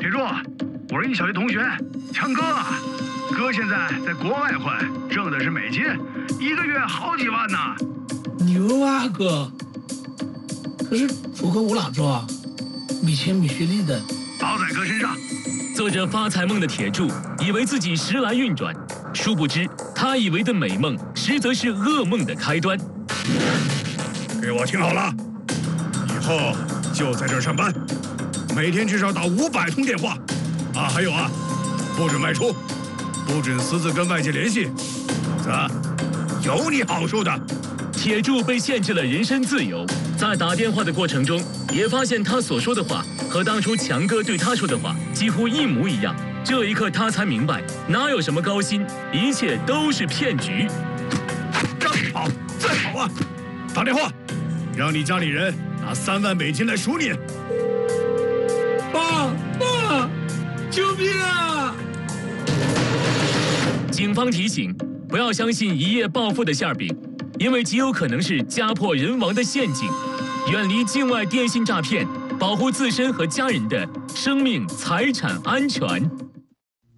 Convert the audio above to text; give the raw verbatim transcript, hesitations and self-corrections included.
铁柱，我是你小学同学，强哥。哥现在在国外混，挣的是美金，一个月好几万呢。 牛啊哥！可是楚河我哪做啊？米钱米学历的， 包在哥身上。 做着发财梦的铁柱以为自己时来运转，殊不知他以为的美梦，实则是噩梦的开端。 给我听好了，以后就在这儿上班，每天至少打五百通电话。啊，还有啊，不准外出，不准私自跟外界联系，否则有你好处的。 铁柱被限制了人身自由，在打电话的过程中，也发现他所说的话和当初强哥对他说的话几乎一模一样。这一刻，他才明白，哪有什么高薪，一切都是骗局。 让你跑，再跑啊！打电话，让你家里人拿三万美金来赎你。 爸爸，救命啊！ 警方提醒，不要相信一夜暴富的馅饼，因为极有可能是家破人亡的陷阱。远离境外电信诈骗，保护自身和家人的生命财产安全。